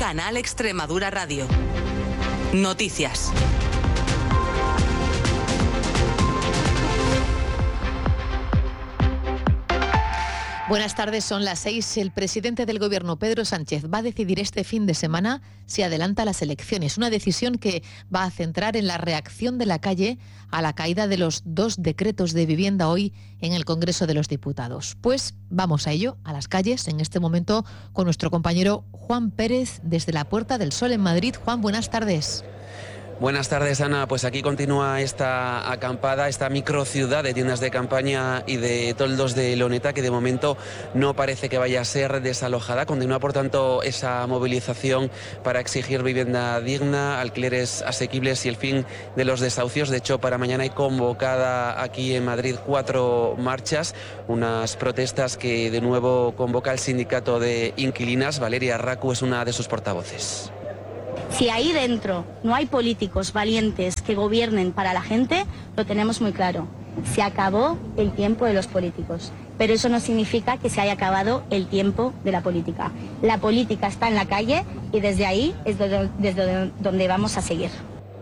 Canal Extremadura Radio. Noticias. Buenas tardes, son las 6. El presidente del Gobierno, Pedro Sánchez, va a decidir este fin de semana si adelanta las elecciones. Una decisión que va a centrar en la reacción de la calle a la caída de los 2 decretos de vivienda hoy en el Congreso de los Diputados. Pues vamos a ello, a las calles, en este momento con nuestro compañero Juan Pérez desde la Puerta del Sol en Madrid. Juan, buenas tardes. Buenas tardes, Ana. Pues aquí continúa esta acampada, esta microciudad de tiendas de campaña y de toldos de loneta que de momento no parece que vaya a ser desalojada. Continúa, por tanto, esa movilización para exigir vivienda digna, alquileres asequibles y el fin de los desahucios. De hecho, para mañana hay convocada aquí en Madrid 4 marchas, unas protestas que de nuevo convoca el sindicato de inquilinas. Valeria Racu es una de sus portavoces. Si ahí dentro no hay políticos valientes que gobiernen para la gente, lo tenemos muy claro. Se acabó el tiempo de los políticos, pero eso no significa que se haya acabado el tiempo de la política. La política está en la calle y desde ahí es desde donde vamos a seguir.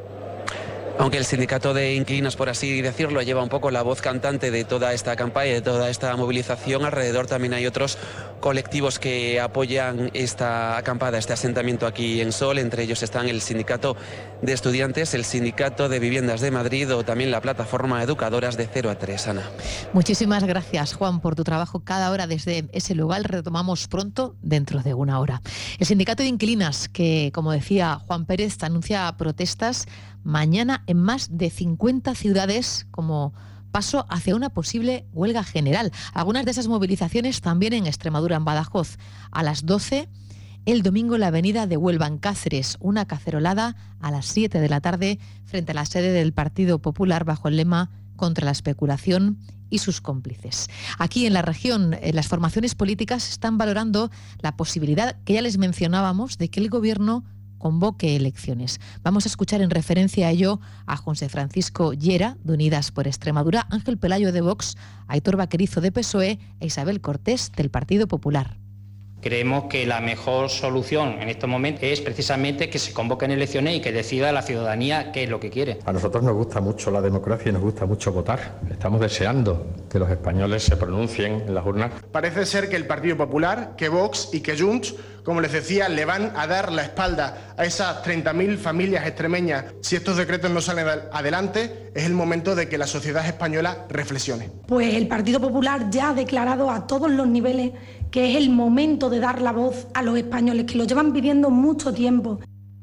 Aunque el sindicato de inquilinos, por así decirlo, lleva un poco la voz cantante de toda esta campaña, de toda esta movilización, alrededor también hay otros colectivos que apoyan esta acampada, este asentamiento aquí en Sol. Entre ellos están el sindicato de estudiantes, el sindicato de viviendas de Madrid o también la plataforma Educadoras de 0 a 3. Ana. Muchísimas gracias, Juan, por tu trabajo cada hora desde ese lugar. Retomamos pronto, dentro de una hora. El sindicato de inquilinas, que, como decía Juan Pérez, anuncia protestas mañana en más de 50 ciudades como paso hacia una posible huelga general. Algunas de esas movilizaciones también en Extremadura, en Badajoz. A las 12, el domingo en la avenida de Huelva, en Cáceres, una cacerolada a las 7 de la tarde frente a la sede del Partido Popular bajo el lema contra la especulación y sus cómplices. Aquí en la región, las formaciones políticas están valorando la posibilidad que ya les mencionábamos de que el Gobierno convoque elecciones. Vamos a escuchar en referencia a ello a José Francisco Llera, de Unidas por Extremadura, Ángel Pelayo de Vox, Aitor Vaquerizo de PSOE e Isabel Cortés del Partido Popular. Creemos que la mejor solución en estos momentos es precisamente que se convoquen elecciones y que decida la ciudadanía qué es lo que quiere. A nosotros nos gusta mucho la democracia y nos gusta mucho votar. Estamos deseando que los españoles se pronuncien en las urnas. Parece ser que el Partido Popular, que Vox y que Junts, como les decía, le van a dar la espalda a esas 30.000 familias extremeñas. Si estos decretos no salen adelante, es el momento de que la sociedad española reflexione. Pues el Partido Popular ya ha declarado a todos los niveles que es el momento de dar la voz a los españoles, que lo llevan pidiendo mucho tiempo.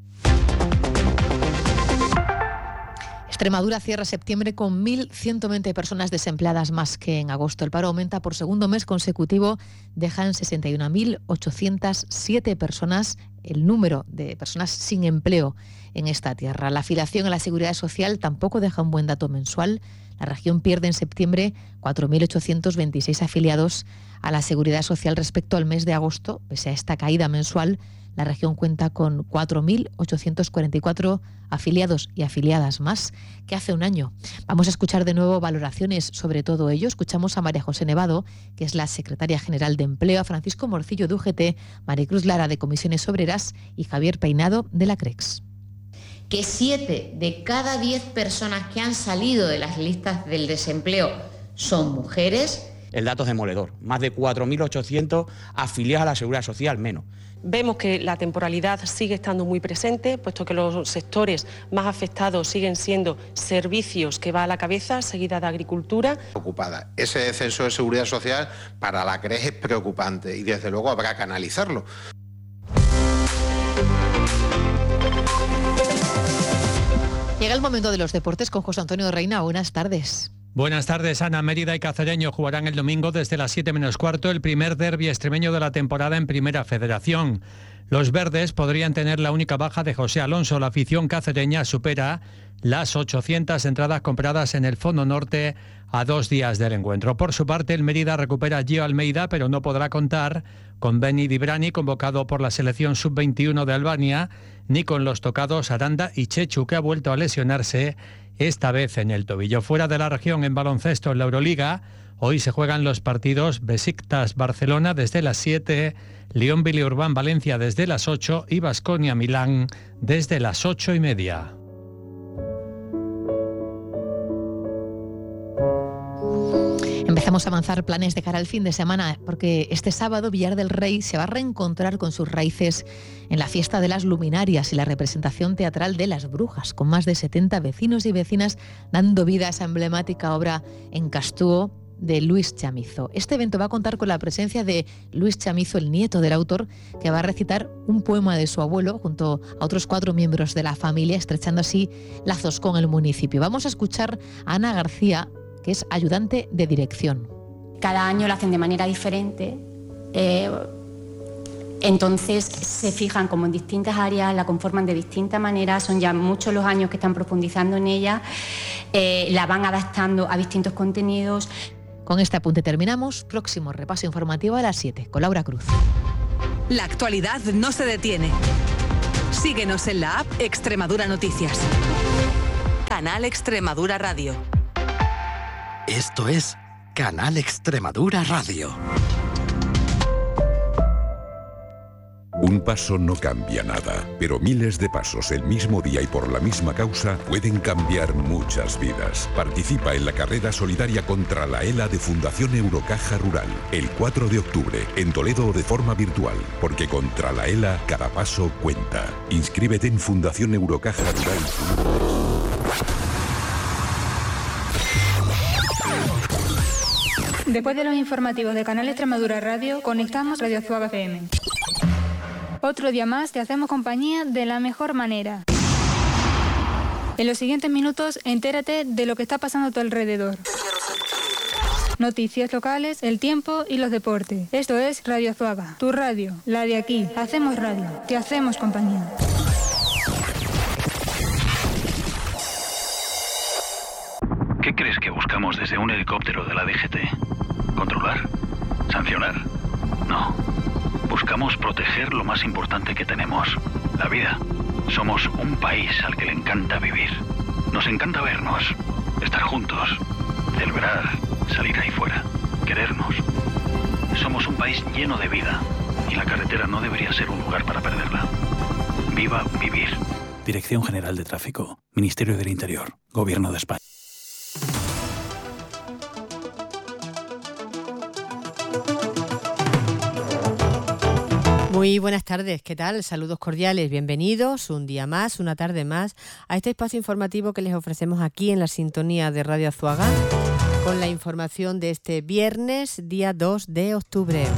Extremadura cierra septiembre con 1.120 personas desempleadas más que en agosto. El paro aumenta por segundo mes consecutivo, deja en 61.807 personas el número de personas sin empleo en esta tierra. La afiliación a la Seguridad Social tampoco deja un buen dato mensual. La región pierde en septiembre 4.826 afiliados a la Seguridad Social respecto al mes de agosto. Pese a esta caída mensual, la región cuenta con 4.844 afiliados y afiliadas más que hace un año. Vamos a escuchar de nuevo valoraciones sobre todo ello. Escuchamos a María José Nevado, que es la secretaria general de Empleo, a Francisco Morcillo de UGT, Maricruz Lara de Comisiones Obreras y Javier Peinado de la CREX. Que 7 de cada 10 personas que han salido de las listas del desempleo son mujeres. El dato es demoledor, más de 4.800 afiliados a la Seguridad Social menos. Vemos que la temporalidad sigue estando muy presente, puesto que los sectores más afectados siguen siendo servicios, que va a la cabeza, seguida de agricultura. Ocupada. Ese descenso de Seguridad Social para la CREG es preocupante y desde luego habrá que analizarlo. Llega el momento de los deportes con José Antonio Reina. Buenas tardes. Buenas tardes, Ana. Mérida y Cacereño jugarán el domingo desde las 7 menos cuarto el primer derbi extremeño de la temporada en Primera Federación. Los verdes podrían tener la única baja de José Alonso. La afición cacereña supera las 800 entradas compradas en el Fondo Norte a 2 días del encuentro. Por su parte, el Mérida recupera a Gio Almeida, pero no podrá contar con Beni Dibrani, convocado por la selección sub-21 de Albania, ni con los tocados Aranda y Chechu, que ha vuelto a lesionarse esta vez en el tobillo. Fuera de la región, en baloncesto, en la Euroliga, Hoy se juegan los partidos Besiktas-Barcelona desde las 7, Lyon-Villeurbanne-Valencia desde las 8 y Baskonia-Milán desde las 8:30. Empezamos a avanzar planes de cara al fin de semana, porque este sábado Villar del Rey se va a reencontrar con sus raíces en la fiesta de las luminarias y la representación teatral de Las Brujas, con más de 70 vecinos y vecinas dando vida a esa emblemática obra en Castúo de Luis Chamizo. Este evento va a contar con la presencia de Luis Chamizo, el nieto del autor, que va a recitar un poema de su abuelo junto a otros 4 miembros de la familia, estrechando así lazos con el municipio. Vamos a escuchar a Ana García, que es ayudante de dirección. Cada año lo hacen de manera diferente, entonces se fijan como en distintas áreas, la conforman de distintas maneras, son ya muchos los años que están profundizando en ella, la van adaptando a distintos contenidos. Con este apunte terminamos. Próximo repaso informativo a las 7 con Laura Cruz. La actualidad no se detiene. Síguenos en la app Extremadura Noticias. Canal Extremadura Radio. Esto es Canal Extremadura Radio. Un paso no cambia nada, pero miles de pasos el mismo día y por la misma causa pueden cambiar muchas vidas. Participa en la carrera solidaria contra la ELA de Fundación Eurocaja Rural, el 4 de octubre, en Toledo o de forma virtual, porque contra la ELA cada paso cuenta. Inscríbete en Fundación Eurocaja Rural. Después de los informativos de Canal Extremadura Radio, conectamos Radio Zuaga FM. Otro día más te hacemos compañía de la mejor manera. En los siguientes minutos, entérate de lo que está pasando a tu alrededor. Noticias locales, el tiempo y los deportes. Esto es Radio Zuaga, tu radio, la de aquí. Hacemos radio, te hacemos compañía. ¿Qué crees que buscamos desde un helicóptero de la DGT? ¿Controlar? ¿Sancionar? No. Buscamos proteger lo más importante que tenemos, la vida. Somos un país al que le encanta vivir. Nos encanta vernos, estar juntos, celebrar, salir ahí fuera, querernos. Somos un país lleno de vida y la carretera no debería ser un lugar para perderla. Viva vivir. Dirección General de Tráfico, Ministerio del Interior, Gobierno de España. Muy buenas tardes, ¿qué tal? Saludos cordiales, bienvenidos un día más, una tarde más, a este espacio informativo que les ofrecemos aquí en la sintonía de Radio Zuaga, con la información de este viernes, día 2 de octubre.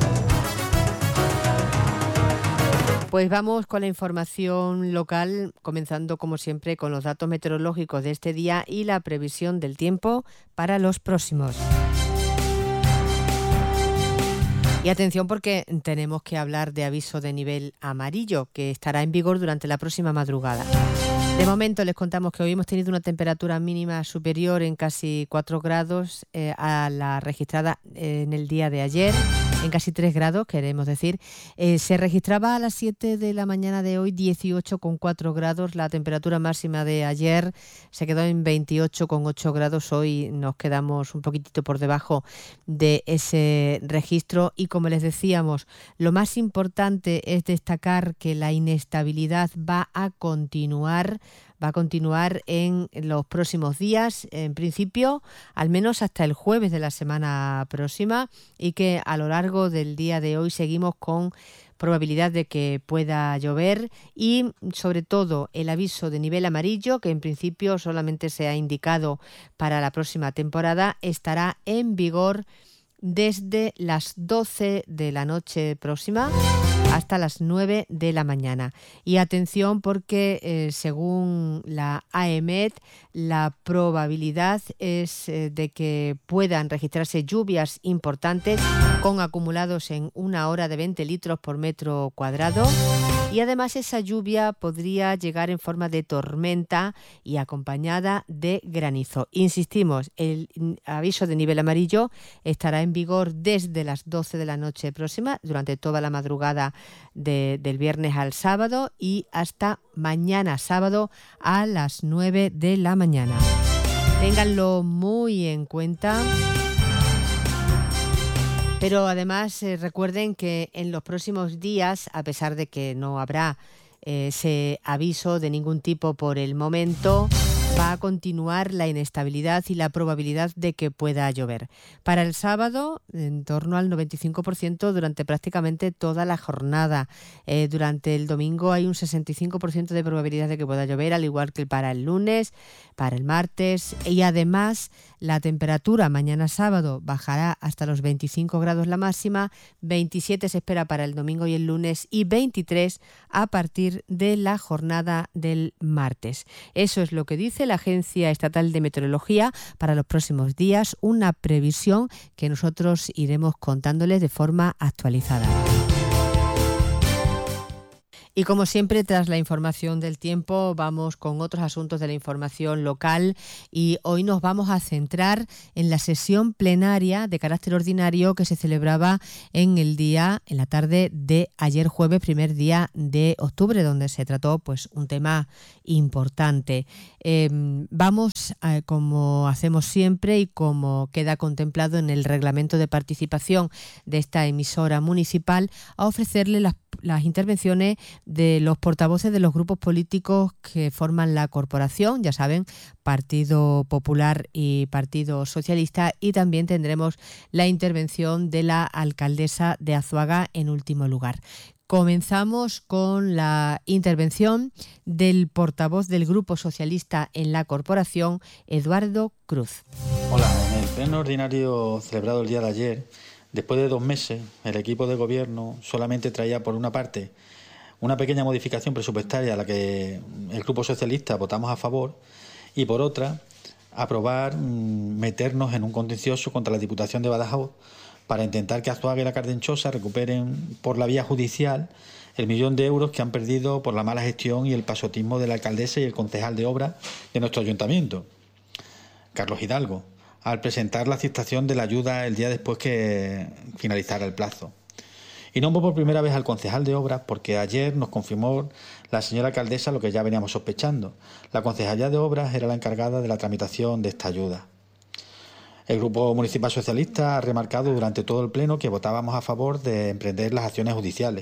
Pues vamos con la información local, comenzando como siempre con los datos meteorológicos de este día y la previsión del tiempo para los próximos. Y atención porque tenemos que hablar de aviso de nivel amarillo que estará en vigor durante la próxima madrugada. De momento les contamos que hoy hemos tenido una temperatura mínima superior en casi 4 grados a la registrada en el día de ayer, en casi 3 grados, queremos decir. Se registraba a las 7 de la mañana de hoy 18,4 grados, la temperatura máxima de ayer se quedó en 28,8 grados, hoy nos quedamos un poquitito por debajo de ese registro y como les decíamos, lo más importante es destacar que la inestabilidad va a continuar en los próximos días, en principio, al menos hasta el jueves de la semana próxima y que a lo largo del día de hoy seguimos con probabilidad de que pueda llover y sobre todo el aviso de nivel amarillo, que en principio solamente se ha indicado para la próxima temporada, estará en vigor desde las 12 de la noche próxima hasta las 9 de la mañana. Y atención porque según la AEMET la probabilidad es de que puedan registrarse lluvias importantes con acumulados en una hora de 20 litros por metro cuadrado. Y además esa lluvia podría llegar en forma de tormenta y acompañada de granizo. Insistimos, el aviso de nivel amarillo estará en vigor desde las 12 de la noche próxima, durante toda la madrugada del viernes al sábado y hasta mañana sábado a las 9 de la mañana. Ténganlo muy en cuenta Pero además recuerden que en los próximos días, a pesar de que no habrá ese aviso de ningún tipo por el momento, va a continuar la inestabilidad y la probabilidad de que pueda llover. Para el sábado, en torno al 95% durante prácticamente toda la jornada. Durante el domingo hay un 65% de probabilidad de que pueda llover, al igual que para el lunes, para el martes. Y además, la temperatura mañana sábado bajará hasta los 25 grados la máxima, 27 se espera para el domingo y el lunes y 23 a partir de la jornada del martes. Eso es lo que dice la Agencia Estatal de Meteorología para los próximos días, una previsión que nosotros iremos contándoles de forma actualizada. Y como siempre, tras la información del tiempo, vamos con otros asuntos de la información local y hoy nos vamos a centrar en la sesión plenaria de carácter ordinario que se celebraba en la tarde de ayer jueves, primer día de octubre, donde se trató pues un tema importante. Vamos, como hacemos siempre y como queda contemplado en el reglamento de participación de esta emisora municipal, a ofrecerle las intervenciones de los portavoces de los grupos políticos que forman la corporación, ya saben, Partido Popular y Partido Socialista, y también tendremos la intervención de la alcaldesa de Azuaga en último lugar. Comenzamos con la intervención del portavoz del Grupo Socialista en la corporación, Eduardo Cruz. Hola, en el pleno ordinario celebrado el día de ayer, después de 2 meses, el equipo de gobierno solamente traía por una parte una pequeña modificación presupuestaria a la que el Grupo Socialista votamos a favor y por otra aprobar meternos en un contencioso contra la Diputación de Badajoz para intentar que Azuaga y la Cardenchosa recuperen por la vía judicial el 1 millón de euros que han perdido por la mala gestión y el pasotismo de la alcaldesa y el concejal de obra de nuestro ayuntamiento, Carlos Hidalgo, al presentar la aceptación de la ayuda el día después que finalizara el plazo. Y nombro por primera vez al concejal de obras porque ayer nos confirmó la señora alcaldesa lo que ya veníamos sospechando. La concejalía de obras era la encargada de la tramitación de esta ayuda. El Grupo Municipal Socialista ha remarcado durante todo el pleno que votábamos a favor de emprender las acciones judiciales.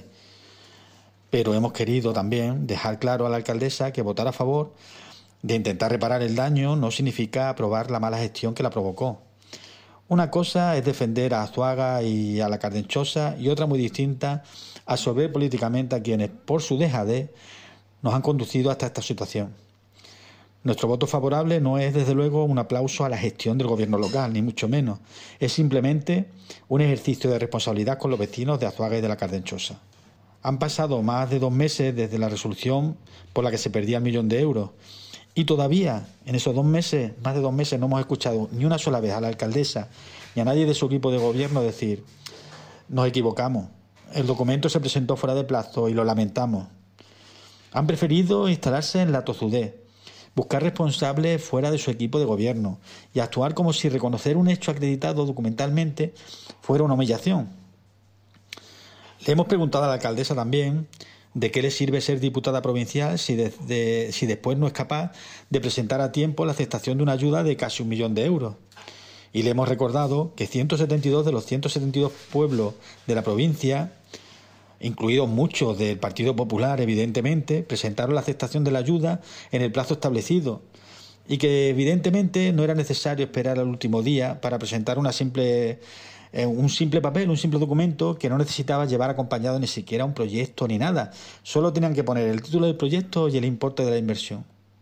Pero hemos querido también dejar claro a la alcaldesa que votar a favor de intentar reparar el daño no significa aprobar la mala gestión que la provocó. Una cosa es defender a Azuaga y a la Cardenchosa y otra muy distinta, absorber políticamente a quienes, por su dejadez, nos han conducido hasta esta situación. Nuestro voto favorable no es, desde luego, un aplauso a la gestión del gobierno local, ni mucho menos. Es simplemente un ejercicio de responsabilidad con los vecinos de Azuaga y de la Cardenchosa. Han pasado más de 2 meses desde la resolución por la que se perdía el 1 millón de euros. Y todavía, en esos 2 meses, más de 2 meses, no hemos escuchado ni una sola vez a la alcaldesa ni a nadie de su equipo de gobierno decir: nos equivocamos, el documento se presentó fuera de plazo y lo lamentamos. Han preferido instalarse en la tozudez, buscar responsables fuera de su equipo de gobierno y actuar como si reconocer un hecho acreditado documentalmente fuera una humillación. Le hemos preguntado a la alcaldesa también ¿de qué le sirve ser diputada provincial si después no es capaz de presentar a tiempo la aceptación de una ayuda de casi 1 millón de euros? Y le hemos recordado que 172 de los 172 pueblos de la provincia, incluidos muchos del Partido Popular, evidentemente, presentaron la aceptación de la ayuda en el plazo establecido y que evidentemente no era necesario esperar al último día para presentar un simple papel, un simple documento que no necesitaba llevar acompañado ni siquiera un proyecto ni nada. Solo tenían que poner el título del proyecto y el importe de la inversión.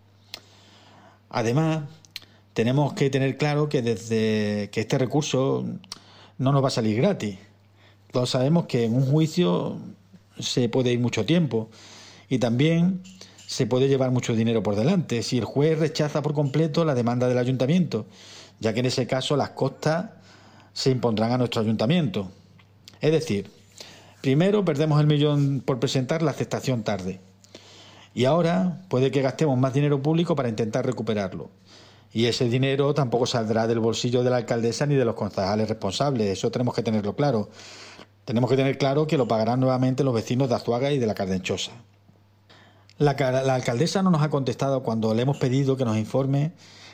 Además, tenemos que tener claro que desde que este recurso no nos va a salir gratis. Todos sabemos que en un juicio se puede ir mucho tiempo y también se puede llevar mucho dinero por delante si el juez rechaza por completo la demanda del ayuntamiento, ya que en ese caso las costas se impondrán a nuestro ayuntamiento. Es decir, primero perdemos el 1 millón por presentar la aceptación tarde y ahora puede que gastemos más dinero público para intentar recuperarlo. Y ese dinero tampoco saldrá del bolsillo de la alcaldesa ni de los concejales responsables, eso tenemos que tenerlo claro. Tenemos que tener claro que lo pagarán nuevamente los vecinos de Azuaga y de la Cardenchosa. La alcaldesa no nos ha contestado cuando le hemos pedido que nos informe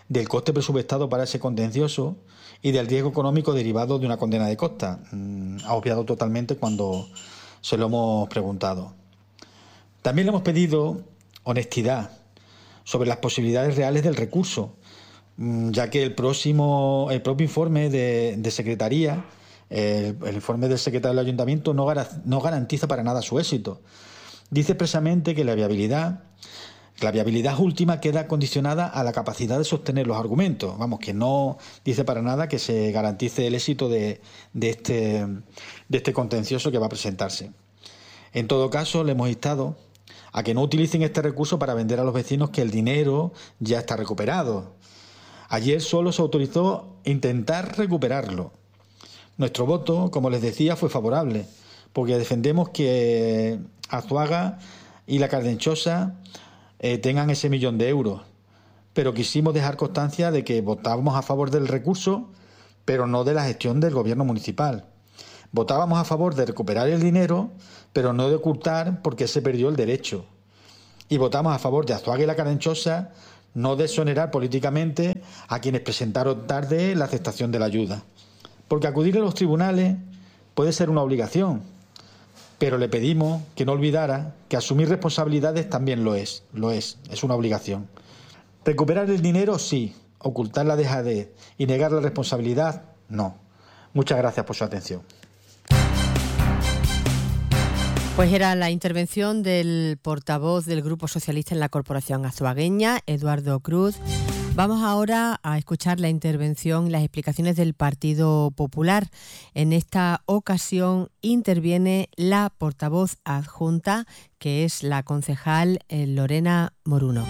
del coste presupuestado para ese contencioso y del riesgo económico derivado de una condena de costa. Ha obviado totalmente cuando se lo hemos preguntado. También le hemos pedido honestidad sobre las posibilidades reales del recurso, ya que el propio informe de Secretaría, el informe del secretario del Ayuntamiento, no garantiza para nada su éxito. Dice expresamente que la viabilidad última queda condicionada a la capacidad de sostener los argumentos. Vamos, que no dice para nada que se garantice el éxito de este contencioso que va a presentarse. En todo caso, le hemos instado a que no utilicen este recurso para vender a los vecinos que el dinero ya está recuperado. Ayer solo se autorizó intentar recuperarlo. Nuestro voto, como les decía, fue favorable, porque defendemos que Azuaga y la Cardenchosa tengan ese 1 millón de euros. Pero quisimos dejar constancia de que votábamos a favor del recurso, pero no de la gestión del gobierno municipal. Votábamos a favor de recuperar el dinero, pero no de ocultar por qué se perdió el derecho. Y votamos a favor de Azuaga y la Cardenchosa, no de exonerar políticamente a quienes presentaron tarde la aceptación de la ayuda. Porque acudir a los tribunales puede ser una obligación, pero le pedimos que no olvidara que asumir responsabilidades también lo es una obligación. Recuperar el dinero, sí; ocultar la dejadez y negar la responsabilidad, no. Muchas gracias por su atención. Pues era la intervención del portavoz del Grupo Socialista en la Corporación azuagueña, Eduardo Cruz. Vamos ahora a escuchar la intervención y las explicaciones del Partido Popular. En esta ocasión interviene la portavoz adjunta, que es la concejal Lorena Moruno.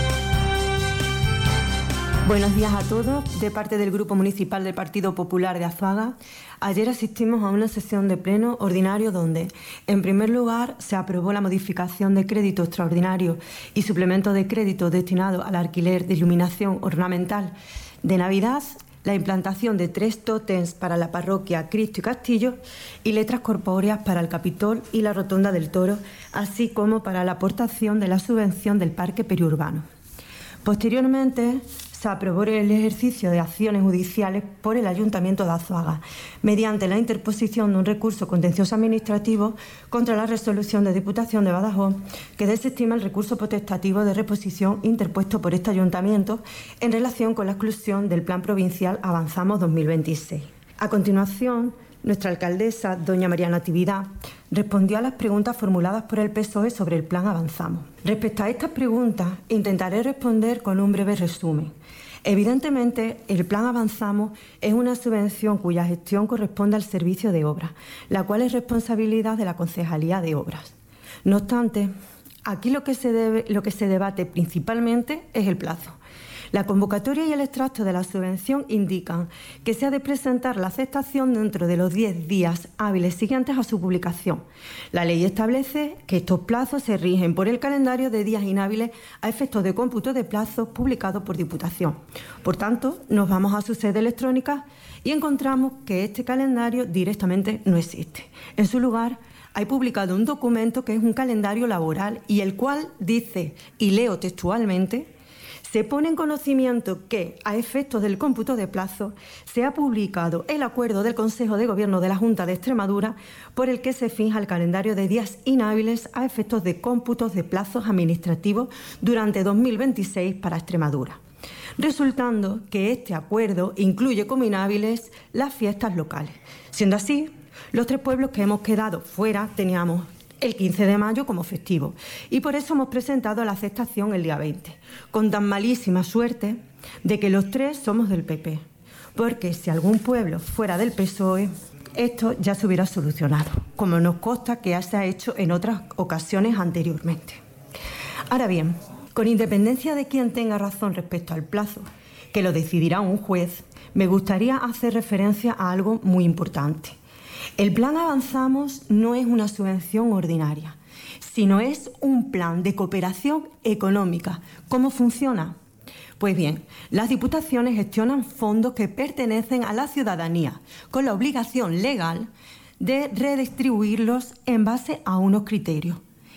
Buenos días a todos. De parte del Grupo Municipal del Partido Popular de Azuaga, ayer asistimos a una sesión de pleno ordinario donde, en primer lugar, se aprobó la modificación de crédito extraordinario y suplemento de crédito destinado al alquiler de iluminación ornamental de Navidad, la implantación de 3 tótems para la parroquia Cristo y Castillo y letras corpóreas para el Capitol y la Rotonda del Toro, así como para la aportación de la subvención del parque periurbano. Posteriormente, se aprobó el ejercicio de acciones judiciales por el Ayuntamiento de Azuaga, mediante la interposición de un recurso contencioso administrativo contra la resolución de Diputación de Badajoz, que desestima el recurso potestativo de reposición interpuesto por este Ayuntamiento en relación con la exclusión del Plan Provincial Avanzamos 2026. A continuación, nuestra alcaldesa, doña María Natividad, respondió a las preguntas formuladas por el PSOE sobre el Plan Avanzamos. Respecto a estas preguntas, intentaré responder con un breve resumen. Evidentemente, el Plan Avanzamos es una subvención cuya gestión corresponde al Servicio de Obras, la cual es responsabilidad de la Concejalía de Obras. No obstante, aquí lo que se debate principalmente es el plazo. La convocatoria y el extracto de la subvención indican que se ha de presentar la aceptación dentro de los 10 días hábiles siguientes a su publicación. La ley establece que estos plazos se rigen por el calendario de días inhábiles a efectos de cómputo de plazos publicado por Diputación. Por tanto, nos vamos a su sede electrónica y encontramos que este calendario directamente no existe. En su lugar, hay publicado un documento que es un calendario laboral y el cual dice, y leo textualmente: se pone en conocimiento que, a efectos del cómputo de plazo, se ha publicado el acuerdo del Consejo de Gobierno de la Junta de Extremadura por el que se fija el calendario de días inhábiles a efectos de cómputos de plazos administrativos durante 2026 para Extremadura, resultando que este acuerdo incluye como inhábiles las fiestas locales. Siendo así, los 3 pueblos que hemos quedado fuera teníamos el 15 de mayo como festivo y por eso hemos presentado la aceptación el día 20, con tan malísima suerte de que los 3 somos del PP, porque si algún pueblo fuera del PSOE, esto ya se hubiera solucionado, como nos consta que ya se ha hecho en otras ocasiones anteriormente. Ahora bien, con independencia de quién tenga razón respecto al plazo, que lo decidirá un juez, me gustaría hacer referencia a algo muy importante. El Plan Avanzamos no es una subvención ordinaria, sino es un plan de cooperación económica. ¿Cómo funciona? Pues bien, las diputaciones gestionan fondos que pertenecen a la ciudadanía, con la obligación legal de redistribuirlos en base a unos criterios.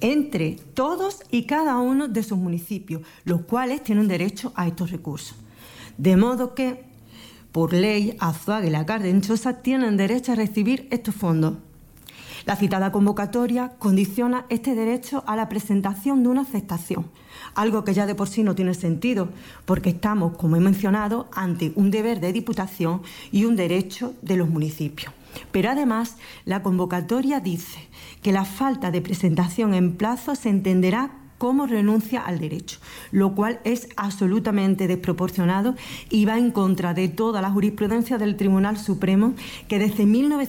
entre todos y cada uno de sus municipios, los cuales tienen derecho a estos recursos. De modo que, por ley, Azuaga y la Gardenchosa tienen derecho a recibir estos fondos. La citada convocatoria condiciona este derecho a la presentación de una aceptación, algo que ya de por sí no tiene sentido, porque estamos, como he mencionado, ante un deber de Diputación y un derecho de los municipios. Pero además, la convocatoria dice que la falta de presentación en plazo se entenderá como renuncia al derecho, lo cual es absolutamente desproporcionado y va en contra de toda la jurisprudencia del Tribunal Supremo, que desde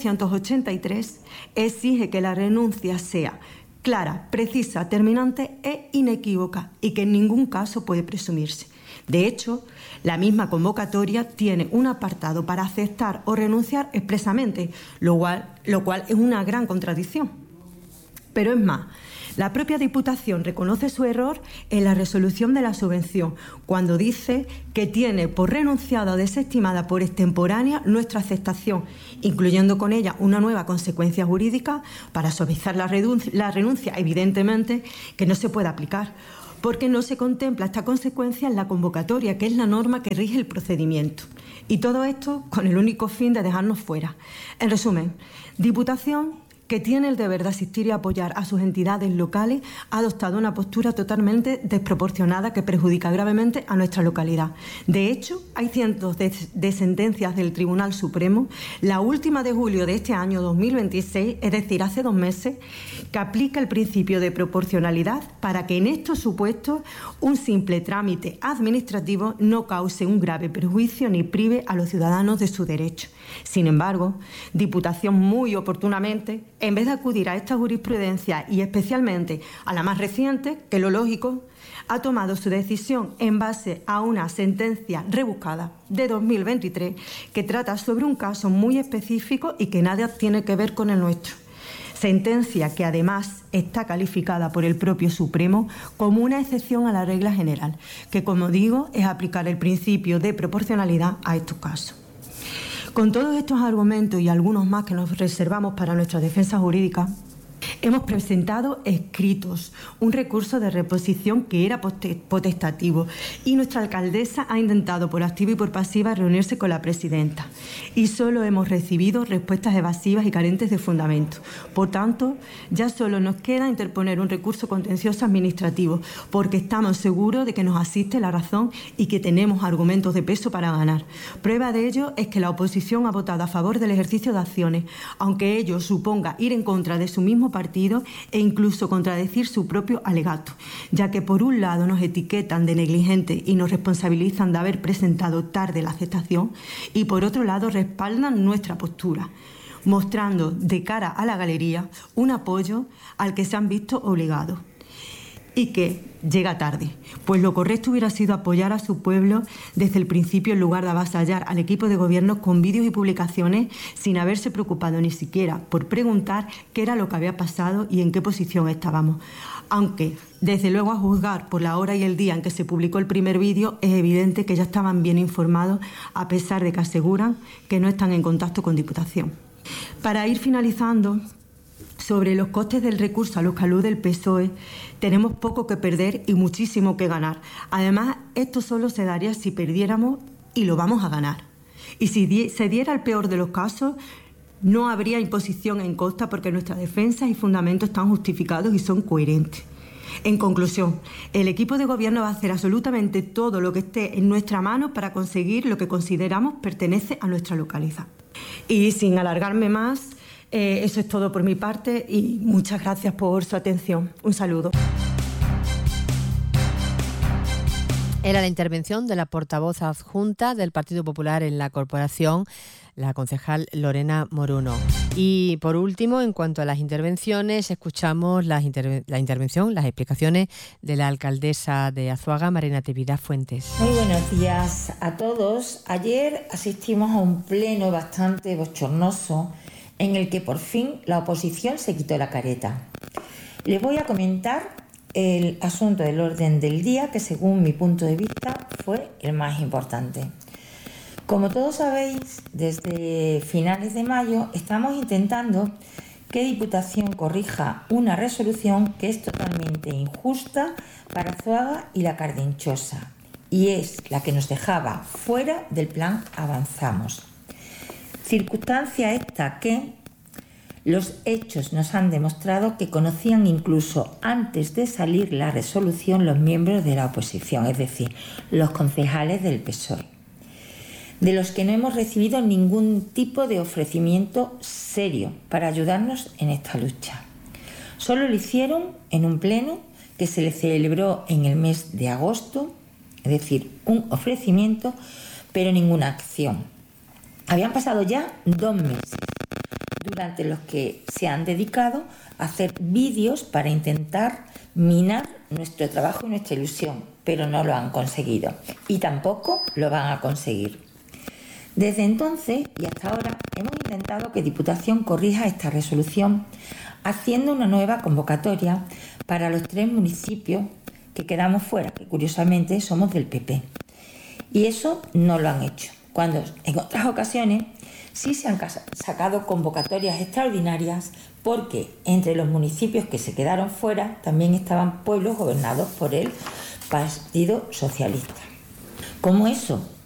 1983 exige que la renuncia sea clara, precisa, terminante e inequívoca y que en ningún caso puede presumirse. De hecho, la misma convocatoria tiene un apartado para aceptar o renunciar expresamente, lo cual es una gran contradicción. Pero es más, la propia Diputación reconoce su error en la resolución de la subvención, cuando dice que tiene por renunciada o desestimada por extemporánea nuestra aceptación, incluyendo con ella una nueva consecuencia jurídica para suavizar la renuncia, evidentemente, que no se puede aplicar, porque no se contempla esta consecuencia en la convocatoria, que es la norma que rige el procedimiento. Y todo esto con el único fin de dejarnos fuera. En resumen, Diputación, que tiene el deber de asistir y apoyar a sus entidades locales, ha adoptado una postura totalmente desproporcionada que perjudica gravemente a nuestra localidad. De hecho, hay cientos de sentencias del Tribunal Supremo, la última de julio de este año 2026, es decir, hace 2 meses, que aplica el principio de proporcionalidad para que en estos supuestos un simple trámite administrativo no cause un grave perjuicio ni prive a los ciudadanos de su derecho. Sin embargo, Diputación muy oportunamente, en vez de acudir a esta jurisprudencia y especialmente a la más reciente, que lo lógico, ha tomado su decisión en base a una sentencia rebuscada de 2023 que trata sobre un caso muy específico y que nada tiene que ver con el nuestro. Sentencia que además está calificada por el propio Supremo como una excepción a la regla general, que, como digo, es aplicar el principio de proporcionalidad a estos casos. Con todos estos argumentos y algunos más que nos reservamos para nuestra defensa jurídica, hemos presentado escritos, un recurso de reposición que era potestativo, y nuestra alcaldesa ha intentado por activa y por pasiva reunirse con la presidenta y solo hemos recibido respuestas evasivas y carentes de fundamento. Por tanto, ya solo nos queda interponer un recurso contencioso administrativo, porque estamos seguros de que nos asiste la razón y que tenemos argumentos de peso para ganar. Prueba de ello es que la oposición ha votado a favor del ejercicio de acciones, aunque ello suponga ir en contra de su mismo partido e incluso contradecir su propio alegato, ya que por un lado nos etiquetan de negligentes y nos responsabilizan de haber presentado tarde la aceptación y por otro lado respaldan nuestra postura, mostrando de cara a la galería un apoyo al que se han visto obligados y que llega tarde, pues lo correcto hubiera sido apoyar a su pueblo desde el principio en lugar de avasallar al equipo de gobierno con vídeos y publicaciones sin haberse preocupado ni siquiera por preguntar qué era lo que había pasado y en qué posición estábamos. Aunque, desde luego, a juzgar por la hora y el día en que se publicó el primer vídeo, es evidente que ya estaban bien informados, a pesar de que aseguran que no están en contacto con Diputación. Para ir finalizando, sobre los costes del recurso a los que alude el PSOE, tenemos poco que perder y muchísimo que ganar. Además, esto solo se daría si perdiéramos y lo vamos a ganar. Y si se diera el peor de los casos, no habría imposición en costa porque nuestras defensas y fundamentos están justificados y son coherentes. En conclusión, el equipo de gobierno va a hacer absolutamente todo lo que esté en nuestra mano para conseguir lo que consideramos pertenece a nuestra localidad. Y sin alargarme más, eso es todo por mi parte y muchas gracias por su atención. Un saludo. Era la intervención de la portavoz adjunta del Partido Popular en la corporación, la concejal Lorena Moruno. Y por último, en cuanto a las intervenciones, escuchamos las explicaciones de la alcaldesa de Azuaga, María Natividad Fuentes. Muy buenos días a todos. Ayer asistimos a un pleno bastante bochornoso en el que por fin la oposición se quitó la careta. Les voy a comentar el asunto del orden del día, que según mi punto de vista fue el más importante. Como todos sabéis, desde finales de mayo estamos intentando que Diputación corrija una resolución que es totalmente injusta para Azuaga y la Cardinchosa, y es la que nos dejaba fuera del plan Avanzamos. Circunstancia esta que los hechos nos han demostrado que conocían incluso antes de salir la resolución los miembros de la oposición, es decir, los concejales del PSOE, de los que no hemos recibido ningún tipo de ofrecimiento serio para ayudarnos en esta lucha. Solo lo hicieron en un pleno que se le celebró en el mes de agosto, es decir, un ofrecimiento, pero ninguna acción. Habían pasado ya 2 meses, durante los que se han dedicado a hacer vídeos para intentar minar nuestro trabajo y nuestra ilusión, pero no lo han conseguido y tampoco lo van a conseguir. Desde entonces y hasta ahora hemos intentado que Diputación corrija esta resolución haciendo una nueva convocatoria para los 3 municipios que quedamos fuera, que curiosamente somos del PP. Y eso no lo han hecho, cuando en otras ocasiones sí se han sacado convocatorias extraordinarias, porque entre los municipios que se quedaron fuera también estaban pueblos gobernados por el Partido Socialista. Como eso